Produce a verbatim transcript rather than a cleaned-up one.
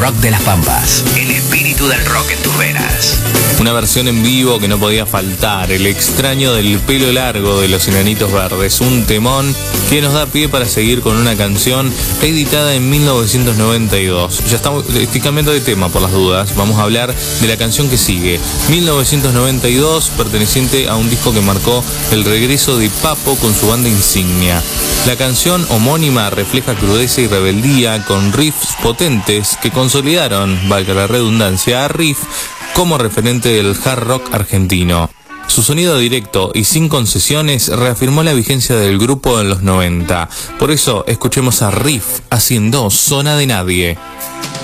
rock de las Pampas. El espíritu del rock en tus venas. Una versión en vivo que no podía faltar, El extraño del pelo largo de Los Enanitos Verdes, un temón que nos da pie para seguir con una canción editada en mil novecientos noventa y dos. Ya estamos, estoy cambiando de tema por las dudas, vamos a hablar de la canción que sigue, mil novecientos noventa y dos, perteneciente a un disco que marcó el regreso de Papo con su banda insignia. La canción homónima refleja crudeza y rebeldía con riffs potentes que consolidaron, valga la redundancia, a Riff como referente del hard rock argentino. Su sonido directo y sin concesiones reafirmó la vigencia del grupo en los noventa. Por eso escuchemos a Riff haciendo Zona de Nadie.